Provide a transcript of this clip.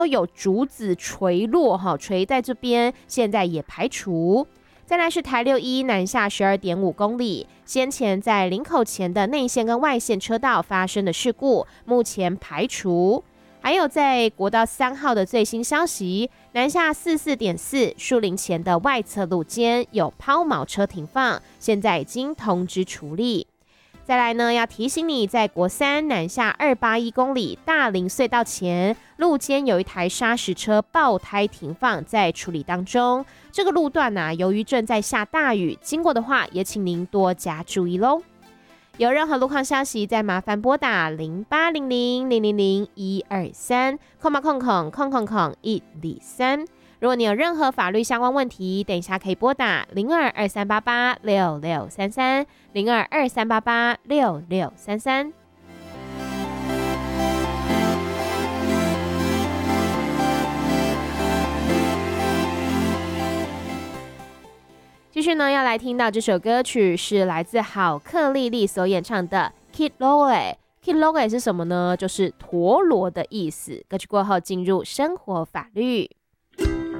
都有竹子垂落垂在这边，现在也排除。再来是台6E南下12.5公里，先前在林口前的内线跟外线车道发生的事故，目前排除。还有在国道3号的最新消息，南下44.4树林前的外侧路肩有抛锚车停放，现在已经通知处理。再来呢，要提醒你，在国3南下281公里大林隧道前路肩有一台砂石车爆胎停放，在处理当中。这个路段由于正在下大雨，经过的话也请您多加注意咯。有任何路况消息，再麻烦拨打0800000123，123。如果你有任何法律相关问题，等一下可以拨打0223886633，0223886633。继续呢，要来听到这首歌曲是来自好克丽丽所演唱的 Kilole。Kilole 是什么呢？就是陀螺的意思。歌曲过后进入生活法律。